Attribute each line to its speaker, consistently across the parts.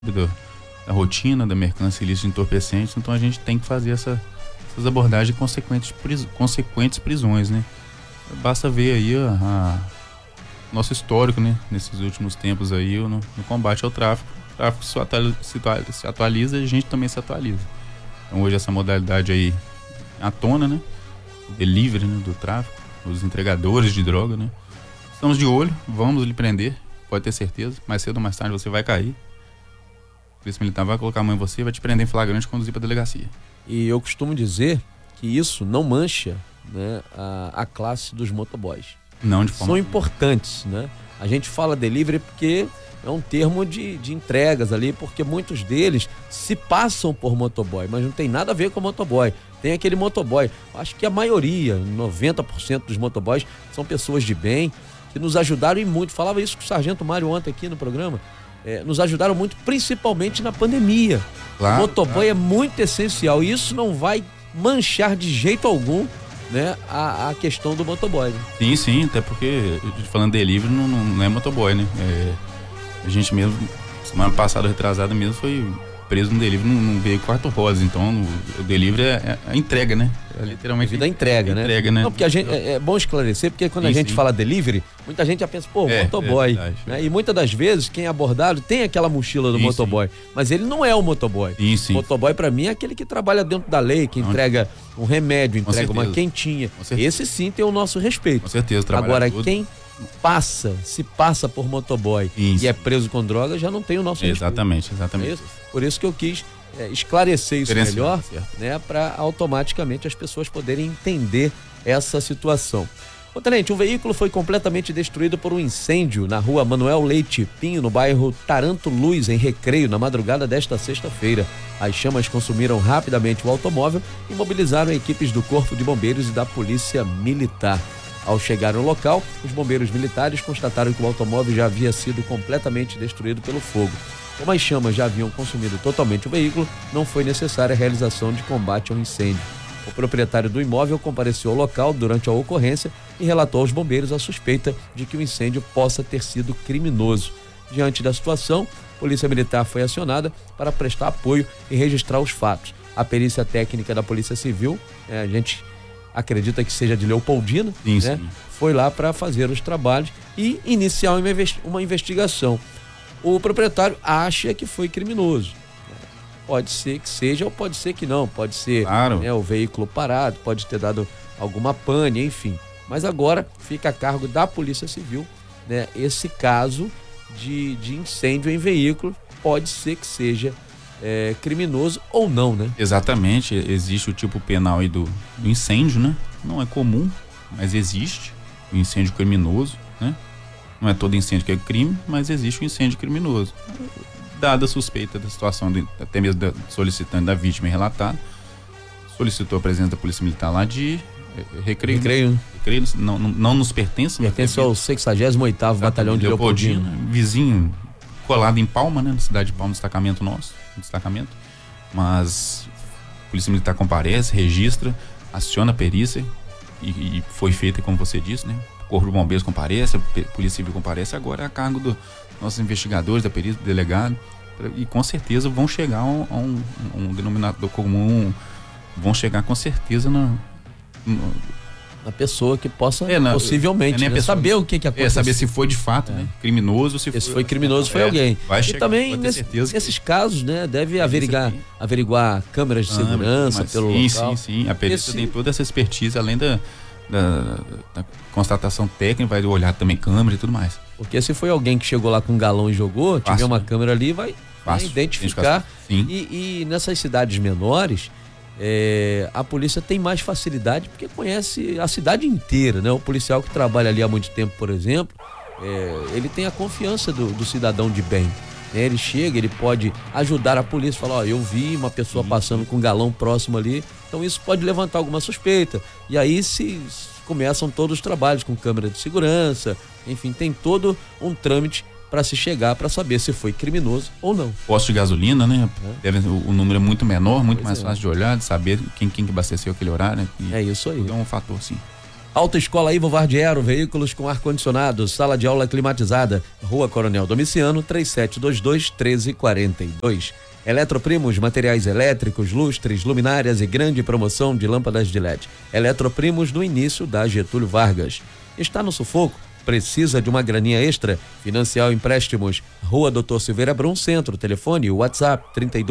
Speaker 1: da rotina, da mercância ilícita de entorpecentes, então a gente tem que fazer essas abordagens consequentes prisões, né? Basta ver aí nosso histórico, né? Nesses últimos tempos aí, no combate ao tráfico. O tráfico se atualiza e a gente também se atualiza. Então hoje essa modalidade aí à tona, né? O delivery, né? Do tráfico, os entregadores de droga, né? Estamos de olho, vamos lhe prender, pode ter certeza. Mais cedo ou mais tarde você vai cair. A Polícia Militar vai colocar a mão em você, vai te prender em flagrante e conduzir para a delegacia.
Speaker 2: E eu costumo dizer que isso não mancha, né, a classe dos motoboys.
Speaker 1: Não, de forma
Speaker 2: São importantes, né? A gente fala delivery porque é um termo de entregas ali, porque muitos deles se passam por motoboy, mas não tem nada a ver com motoboy. Tem aquele motoboy. Acho que a maioria, 90% dos motoboys são pessoas de bem, que nos ajudaram e muito. Falava isso com o Sargento Mário ontem aqui no programa. Nos ajudaram muito, principalmente na pandemia.
Speaker 1: Claro,
Speaker 2: o motoboy é muito essencial e isso não vai manchar de jeito algum, né, a questão do motoboy. Né?
Speaker 1: Sim, até porque, falando delivery, não é motoboy, né? A gente mesmo, semana passada, retrasada mesmo, foi preso no delivery num veículo 4 rodas, então o delivery é a entrega, né? É literalmente
Speaker 2: a entrega, né?
Speaker 1: né?
Speaker 2: Não, porque a gente, é bom esclarecer, porque quando a gente fala delivery, muita gente já pensa, motoboy. Né? E muitas das vezes, quem é abordado tem aquela mochila do motoboy, mas ele não é o motoboy.
Speaker 1: Sim.
Speaker 2: Motoboy, pra mim, é aquele que trabalha dentro da lei, que entrega um remédio, entrega uma quentinha. Esse sim tem o nosso respeito.
Speaker 1: Com certeza,
Speaker 2: agora, quem se passa por motoboy e é preso com droga, já não tem o nosso respeito.
Speaker 1: Exatamente.
Speaker 2: É isso? Por isso que eu quis esclarecer isso melhor, né, para automaticamente as pessoas poderem entender essa situação. Ô, tenente, um veículo foi completamente destruído por um incêndio na rua Manuel Leite Pinho, no bairro Taranto Luz, em Recreio, na madrugada desta sexta-feira. As chamas consumiram rapidamente o automóvel e mobilizaram equipes do Corpo de Bombeiros e da Polícia Militar. Ao chegar no local, os bombeiros militares constataram que o automóvel já havia sido completamente destruído pelo fogo. Como as chamas já haviam consumido totalmente o veículo, não foi necessária a realização de combate ao incêndio. O proprietário do imóvel compareceu ao local durante a ocorrência e relatou aos bombeiros a suspeita de que o incêndio possa ter sido criminoso. Diante da situação, a Polícia Militar foi acionada para prestar apoio e registrar os fatos. A perícia técnica da Polícia Civil, a gente acredita que seja de Leopoldina, né? Foi lá para fazer os trabalhos e iniciar uma investigação. O proprietário acha que foi criminoso. Pode ser que seja ou pode ser que não. Pode ser, né, o veículo parado, pode ter dado alguma pane, enfim. Mas agora fica a cargo da Polícia Civil, né, esse caso de incêndio em veículo. Pode ser que seja criminoso ou não, né?
Speaker 1: Exatamente, existe o tipo penal aí do incêndio, né? Não é comum, mas existe o incêndio criminoso, né? Não é todo incêndio que é crime, mas existe o incêndio criminoso. Dada a suspeita da situação, até mesmo da solicitante da vítima em relatado, solicitou a presença da Polícia Militar lá de Recreio. Recreio não nos pertence.
Speaker 2: Pertence ao 68º Batalhão de Leopoldina.
Speaker 1: Vizinho, colado em Palma, né? Na cidade de Palma, destacamento nosso. Mas a Polícia Militar comparece, registra, aciona a perícia e foi feita, como você disse, né? O Corpo de Bombeiros comparece, a Polícia Civil comparece, agora é a cargo dos nossos investigadores, da perícia, do delegado, e com certeza vão chegar a um denominador comum, vão chegar com certeza na
Speaker 2: pessoa que possa possivelmente saber o que aconteceu.
Speaker 1: Saber se foi de fato, né, criminoso, se
Speaker 2: foi criminoso, foi alguém.
Speaker 1: Vai chegar,
Speaker 2: e também nesses casos, né, deve averiguar câmeras de segurança pelo local.
Speaker 1: Sim. A perícia tem toda essa expertise, além da constatação técnica, vai olhar também câmera e tudo mais.
Speaker 2: Porque se foi alguém que chegou lá com um galão e jogou, tiver uma câmera ali, vai identificar. E nessas cidades menores, a polícia tem mais facilidade porque conhece a cidade inteira, né? O policial que trabalha ali há muito tempo, por exemplo, ele tem a confiança do cidadão de bem, né? Ele chega, ele pode ajudar a polícia, falar, eu vi uma pessoa passando com um galão próximo ali, então isso pode levantar alguma suspeita, e aí começam todos os trabalhos com câmera de segurança, enfim, tem todo um trâmite para se chegar, para saber se foi criminoso ou não.
Speaker 1: Posto de gasolina, né? O número é muito menor, muito mais fácil de olhar, de saber quem que abasteceu aquele horário, né?
Speaker 2: É isso aí.
Speaker 1: Tudo é um fator, sim.
Speaker 2: Autoescola Ivo Vardiero, veículos com ar-condicionado, sala de aula climatizada, Rua Coronel Domiciano, 3722-1342. Eletroprimos, materiais elétricos, lustres, luminárias e grande promoção de lâmpadas de LED. Eletroprimos no início da Getúlio Vargas. Está no sufoco? Precisa de uma graninha extra? Financial Empréstimos, Rua Dr. Silveira Brum, Centro, telefone WhatsApp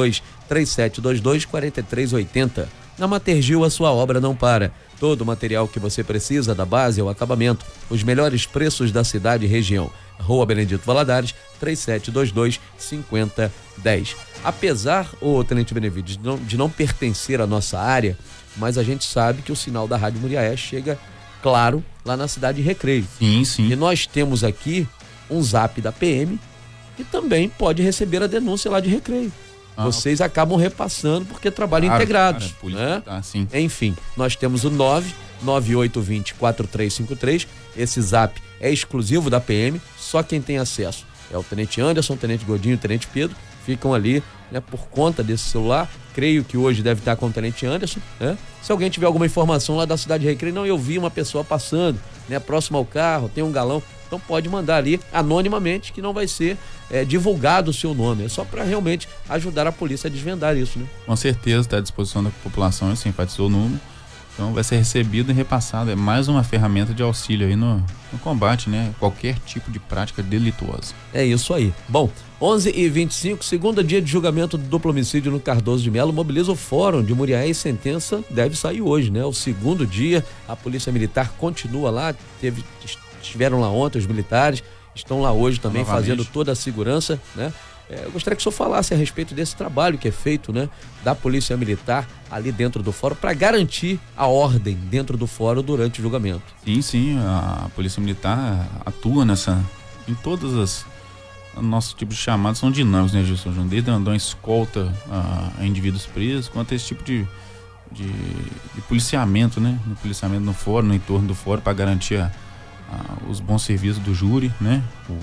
Speaker 2: 32-3722-4380. Na Matergil a sua obra não para. Todo o material que você precisa, da base ao acabamento, os melhores preços da cidade e região. Rua Benedito Valadares, 3722-5010. Apesar, Tenente Benevides, de não pertencer à nossa área, mas a gente sabe que o sinal da Rádio Muriaé chega, claro, lá na cidade de Recreio.
Speaker 1: Sim, sim.
Speaker 2: E nós temos aqui um zap da PM que também pode receber a denúncia lá de Recreio. Vocês acabam repassando porque trabalham integrados. Né?
Speaker 1: Sim.
Speaker 2: Enfim, nós temos o 99820-4353. Esse zap é exclusivo da PM, só quem tem acesso é o Tenente Anderson, o Tenente Godinho e o Tenente Pedro. Ficam ali, né, por conta desse celular. Creio que hoje deve estar com o Tenente Anderson, né? Se alguém tiver alguma informação lá da cidade de Recreio, eu vi uma pessoa passando, né, próximo ao carro, tem um galão, então pode mandar ali anonimamente, que não vai ser divulgado o seu nome. É só para realmente ajudar a polícia a desvendar isso, né?
Speaker 1: Com certeza está à disposição da população, assim, enfatizou o número. Então vai ser recebido e repassado. É mais uma ferramenta de auxílio aí no combate, né? Qualquer tipo de prática delituosa.
Speaker 2: É isso aí. Bom, 11h25, segundo dia de julgamento do duplo homicídio no Cardoso de Melo, mobiliza o Fórum de Muriaé e sentença deve sair hoje, né? O segundo dia, a Polícia Militar continua lá, estiveram lá ontem os militares, estão lá hoje também fazendo toda a segurança, né? Eu gostaria que o senhor falasse a respeito desse trabalho que é feito, né, da Polícia Militar ali dentro do fórum para garantir a ordem dentro do fórum durante o julgamento.
Speaker 1: Sim, a Polícia Militar atua em todas as nossos tipos de chamados são dinâmicos, né, Gilson? Desde uma escolta a indivíduos presos, quanto a esse tipo de policiamento, né, de policiamento no fórum, no entorno do fórum, para garantir os bons serviços do júri, né, o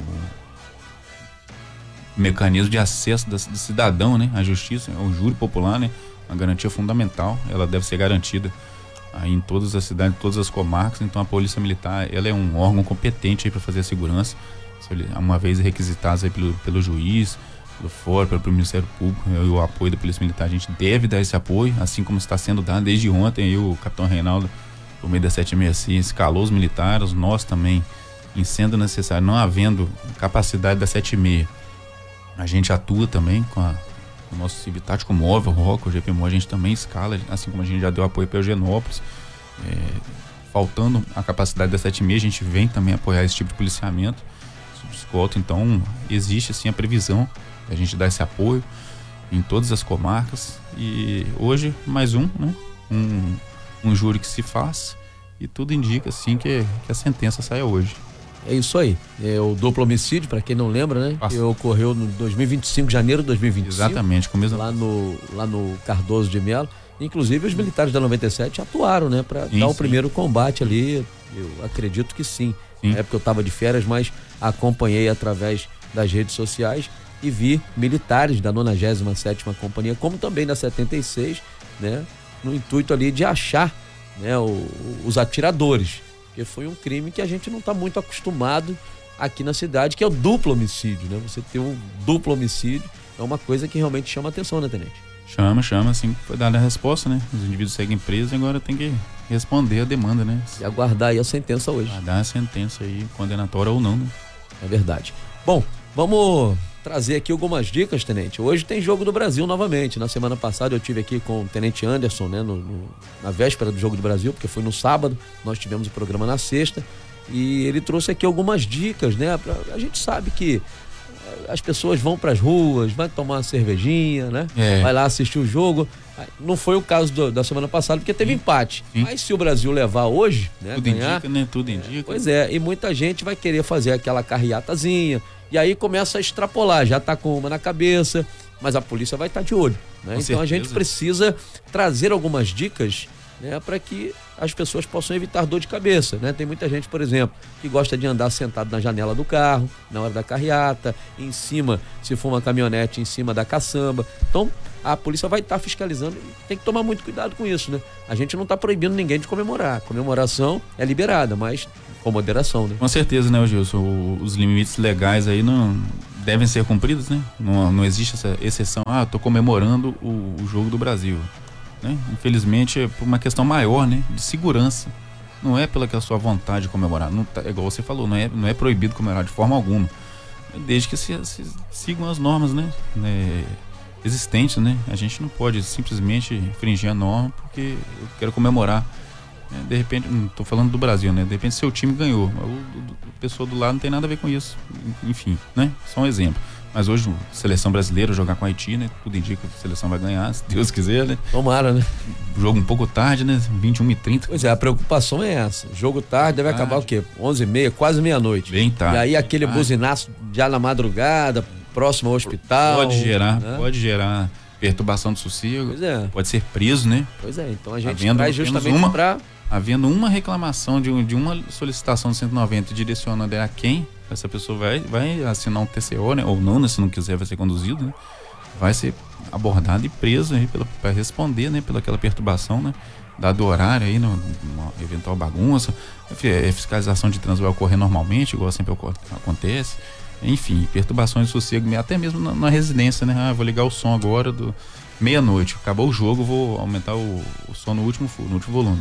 Speaker 1: mecanismo de acesso do cidadão, né, à justiça, ao júri popular, né, uma garantia fundamental. Ela deve ser garantida aí em todas as cidades, em todas as comarcas. Então a Polícia Militar, ela é um órgão competente para fazer a segurança, uma vez requisitados aí pelo juiz, pelo fórum, pelo Ministério Público, e o apoio da Polícia Militar. A gente deve dar esse apoio, assim como está sendo dado desde ontem. Aí o capitão Reinaldo, por meio da 765, escalou os militares, nós também, em sendo necessário, não havendo capacidade da 76, a gente atua também com o nosso Civil Tático Móvel, o ROC, o GPMO, a gente também escala, assim como a gente já deu apoio para Eugenópolis. Faltando a capacidade da 76, a gente vem também apoiar esse tipo de policiamento, esse tipo de escolta. Então existe assim a previsão de a gente dar esse apoio em todas as comarcas. E hoje mais um júri que se faz, e tudo indica assim que a sentença saia hoje.
Speaker 2: É isso aí, é o duplo homicídio, para quem não lembra, né? Que ocorreu no 2025, janeiro de 2025.
Speaker 1: Exatamente, começo
Speaker 2: lá no Cardoso de Melo. Inclusive os militares da 97 atuaram, né? Para dar o primeiro combate ali. Eu acredito que sim. Na época eu estava de férias, mas acompanhei através das redes sociais e vi militares da 97ª Companhia, como também da 76, né? No intuito ali de achar, né, os atiradores. Porque foi um crime que a gente não está muito acostumado aqui na cidade, que é o duplo homicídio, né? Você ter um duplo homicídio é uma coisa que realmente chama atenção, né, Tenente?
Speaker 1: Chama, assim, foi dada a resposta, né? Os indivíduos seguem presos e agora tem que responder a demanda, né?
Speaker 2: E aguardar aí a sentença hoje.
Speaker 1: Aguardar a sentença aí, condenatória ou não, né?
Speaker 2: É verdade. Bom, vamos trazer aqui algumas dicas, Tenente. Hoje tem Jogo do Brasil novamente. Na semana passada eu tive aqui com o Tenente Anderson, né, na véspera do Jogo do Brasil, porque foi no sábado, nós tivemos o programa na sexta, e ele trouxe aqui algumas dicas, né? A gente sabe que as pessoas vão para as ruas, vai tomar uma cervejinha, né? Vai lá assistir o jogo. Não foi o caso da semana passada, porque teve empate. Mas se o Brasil levar hoje, né?
Speaker 1: Tudo ganhar, indica, né? Tudo indica.
Speaker 2: Pois é, e muita gente vai querer fazer aquela carreatazinha, e aí começa a extrapolar, já tá com uma na cabeça, mas a polícia vai estar de olho, né? Então a gente precisa trazer algumas dicas, né, para que as pessoas possam evitar dor de cabeça, né? Tem muita gente, por exemplo, que gosta de andar sentado na janela do carro, na hora da carreata, em cima, se for uma caminhonete, em cima da caçamba. Então, a polícia vai estar fiscalizando, tem que tomar muito cuidado com isso, né? A gente não está proibindo ninguém de comemorar. Comemoração é liberada, mas com moderação, né?
Speaker 1: Com certeza, né, Gilson? Os limites legais aí não devem ser cumpridos, né? Não existe essa exceção, tô comemorando o jogo do Brasil, né? Infelizmente é por uma questão maior, né? De segurança. Não é pela sua vontade de comemorar. Não tá, igual você falou, não é proibido comemorar de forma alguma. Desde que se sigam as normas, né? Existentes, né? A gente não pode simplesmente infringir a norma porque eu quero comemorar. De repente, não estou falando do Brasil, né? De repente seu time ganhou, o pessoal do lado não tem nada a ver com isso. Enfim, né? Só um exemplo. Mas hoje, seleção brasileira, jogar com a Haiti, né? Tudo indica que a seleção vai ganhar, se Deus quiser, né?
Speaker 2: Tomara, né?
Speaker 1: Jogo um pouco tarde, né? 21h30.
Speaker 2: Pois é, a preocupação é essa. Jogo tarde deve acabar o quê? 11h30, quase meia-noite.
Speaker 1: Bem tarde.
Speaker 2: E aí aquele buzinaço já na madrugada, próximo ao hospital.
Speaker 1: Pode gerar perturbação do sossego.
Speaker 2: Pois é.
Speaker 1: Pode ser preso, né?
Speaker 2: Pois é, então a gente traz justamente para...
Speaker 1: Havendo uma reclamação de uma solicitação do 190 direcionando a quem, essa pessoa vai assinar um TCO, né? Ou não, né? Se não quiser, vai ser conduzido, né? Vai ser abordado e preso aí para responder, né? Pela aquela perturbação, né? Dado o horário aí, numa eventual bagunça. Fiscalização de trânsito vai ocorrer normalmente, igual sempre acontece. Enfim, perturbações de sossego, até mesmo na residência, né? Vou ligar o som agora do meia-noite, acabou o jogo, vou aumentar o som no último volume.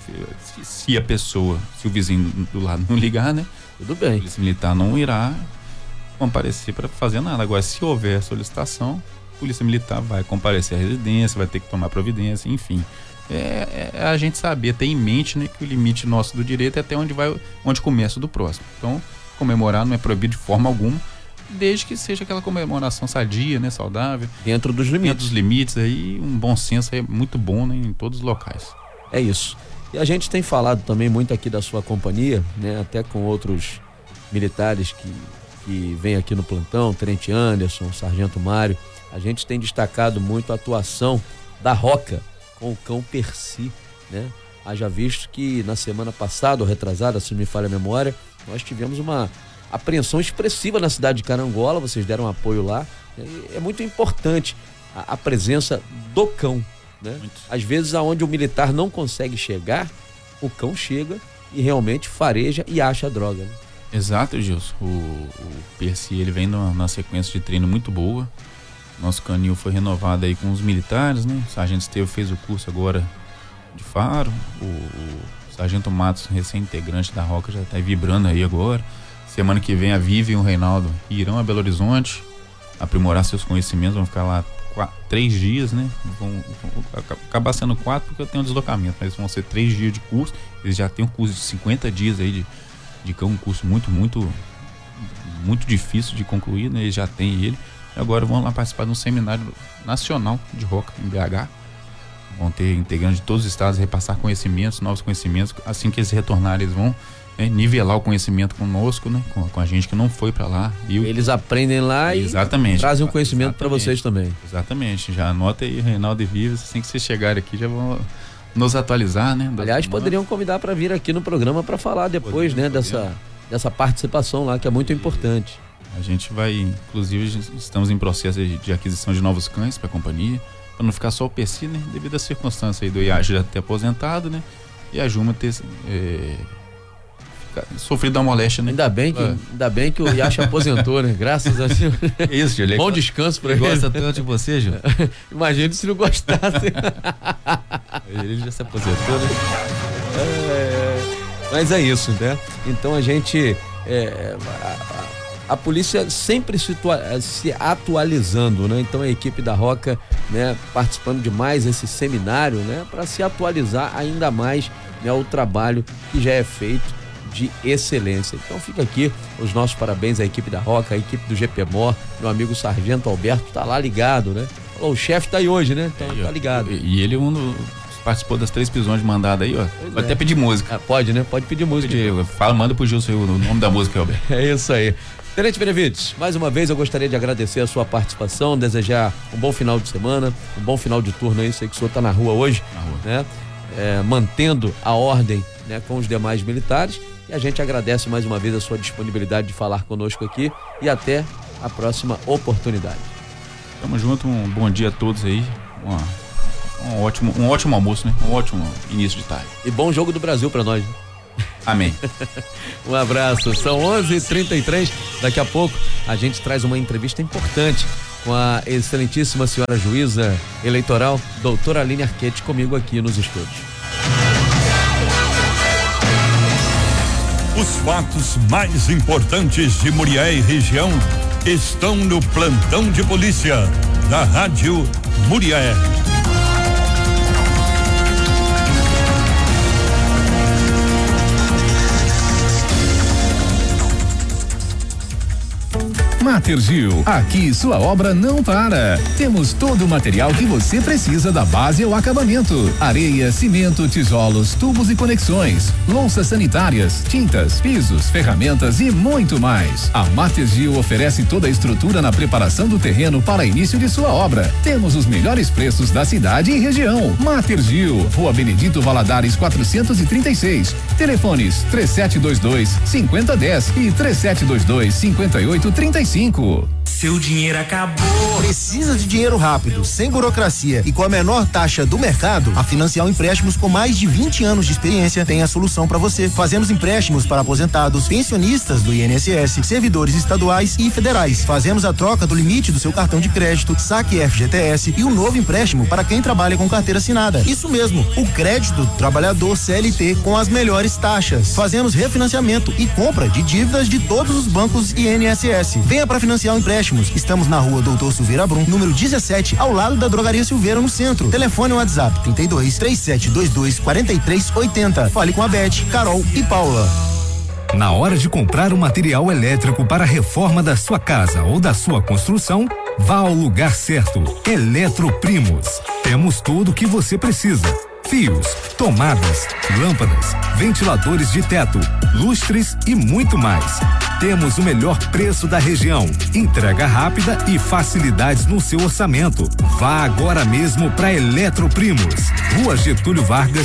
Speaker 1: Se o vizinho do lado não ligar, né?
Speaker 2: Tudo bem.
Speaker 1: A polícia militar não irá comparecer para fazer nada. Agora, se houver solicitação, a polícia militar vai comparecer à residência, vai ter que tomar providência, enfim. É a gente saber, ter em mente, né, que o limite nosso do direito é até onde começa o do próximo. Então, comemorar não é proibido de forma alguma, desde que seja aquela comemoração sadia, né, saudável.
Speaker 2: Dentro dos limites.
Speaker 1: Dentro dos limites aí, um bom senso é muito bom, né, em todos os locais.
Speaker 2: É isso. E a gente tem falado também muito aqui da sua companhia, né, até com outros militares que vêm aqui no plantão, Tenente Anderson, Sargento Mário. A gente tem destacado muito a atuação da Roca com o cão Percy, né? Haja visto que na semana passada, ou retrasada, se não me falha a memória, nós tivemos uma apreensão expressiva na cidade de Carangola, vocês deram apoio lá. É muito importante a presença do cão, né? Às vezes aonde o militar não consegue chegar, o cão chega e realmente fareja e acha a droga, né?
Speaker 1: Exato, Gilson. O Percy, ele vem numa sequência de treino muito boa. Nosso canil foi renovado aí com os militares, né? O Sargento Estevão fez o curso agora de faro. O Sargento Matos, recém-integrante da Roca, já está vibrando aí agora. Semana que vem a Vivi e o Reinaldo irão a Belo Horizonte aprimorar seus conhecimentos, vão ficar lá 3 dias, né? Vão acabar sendo 4 porque eu tenho um deslocamento, mas vão ser 3 dias de curso. Eles já têm um curso de 50 dias aí de cão, um curso muito, muito, muito difícil de concluir, né? Eles já têm ele. Agora vão lá participar de um seminário nacional de Roca em BH. Vão ter integrantes de todos os estados, repassar conhecimentos, novos conhecimentos. Assim que eles retornarem, eles vão, né, nivelar o conhecimento conosco, né, com a gente que não foi para lá.
Speaker 2: Eles aprendem lá e trazem um conhecimento para vocês também.
Speaker 1: Exatamente. Já anota aí, Reinaldo e Vives, assim que vocês chegarem aqui já vão nos atualizar, né?
Speaker 2: Aliás, poderiam convidar para vir aqui no programa para falar depois, né, dessa participação lá, que é muito importante.
Speaker 1: A gente vai, inclusive, estamos em processo de aquisição de novos cães para a companhia, para não ficar só o Percy, né? Devido à circunstância aí do Iago já ter aposentado, né? E a Juma ter sofrido uma moléstia, né?
Speaker 2: Ainda bem que o Iago aposentou, né? Graças a Deus.
Speaker 1: Isso, Júlio.
Speaker 2: Bom descanso para ele.
Speaker 1: Gosta tanto de você, Júlio?
Speaker 2: Imagina se não gostasse.
Speaker 1: Ele já se aposentou, né?
Speaker 2: Mas é isso, né? Então a gente... A polícia sempre se atualizando, né? Então a equipe da Roca, né, participando de mais esse seminário, né, para se atualizar ainda mais, né, o trabalho que já é feito de excelência. Então fica aqui os nossos parabéns à equipe da Roca, à equipe do GPMOR, meu amigo Sargento Alberto tá lá ligado, né? O chefe tá aí hoje, né? Então tá ligado.
Speaker 1: E ele participou das 3 prisões de mandado aí, ó. Vou até pedir música.
Speaker 2: Pode, né? Pode pedir música.
Speaker 1: Manda pro Gilson o nome da música, Alberto.
Speaker 2: É isso aí. Tenente Benevides, mais uma vez eu gostaria de agradecer a sua participação, desejar um bom final de semana, um bom final de turno aí, sei que o senhor está na rua hoje, né? Mantendo a ordem, né, com os demais militares, e a gente agradece mais uma vez a sua disponibilidade de falar conosco aqui e até a próxima oportunidade.
Speaker 1: Tamo junto, um bom dia a todos aí. Um ótimo almoço, né? Um ótimo início de tarde.
Speaker 2: E bom jogo do Brasil pra nós, né?
Speaker 1: Amém.
Speaker 2: Um abraço, são 11h33, daqui a pouco a gente traz uma entrevista importante com a excelentíssima senhora juíza eleitoral, doutora Aline Arquette, comigo aqui nos estúdios.
Speaker 3: Os fatos mais importantes de Murié e região estão no plantão de polícia da Rádio Murié.
Speaker 4: Matergil, aqui sua obra não para. Temos todo o material que você precisa da base ao acabamento: areia, cimento, tijolos, tubos e conexões, louças sanitárias, tintas, pisos, ferramentas e muito mais. A Matergil oferece toda a estrutura na preparação do terreno para início de sua obra. Temos os melhores preços da cidade e região. Matergil, Rua Benedito Valadares 436. Telefones 3722-5010 e 3722-5835.
Speaker 5: Seu dinheiro acabou.
Speaker 6: Precisa de dinheiro rápido, sem burocracia e com a menor taxa do mercado? A Financial Empréstimos, com mais de 20 anos de experiência, tem a solução para você. Fazemos empréstimos para aposentados, pensionistas do INSS, servidores estaduais e federais. Fazemos a troca do limite do seu cartão de crédito, saque FGTS e um novo empréstimo para quem trabalha com carteira assinada. Isso mesmo, o crédito do trabalhador CLT com as melhores taxas. Fazemos refinanciamento e compra de dívidas de todos os bancos INSS. Venha para Financial Empréstimos. Estamos na Rua Doutor Silveira Brum, número 17, ao lado da Drogaria Silveira, no centro. Telefone e WhatsApp 32-3722-4380. Fale com a Beth, Carol e Paula.
Speaker 7: Na hora de comprar um material elétrico para a reforma da sua casa ou da sua construção, vá ao lugar certo. Eletroprimos. Temos tudo o que você precisa: fios, tomadas, lâmpadas, ventiladores de teto, lustres e muito mais. Temos o melhor preço da região, entrega rápida e facilidades no seu orçamento. Vá agora mesmo para Eletroprimos, Rua Getúlio Vargas,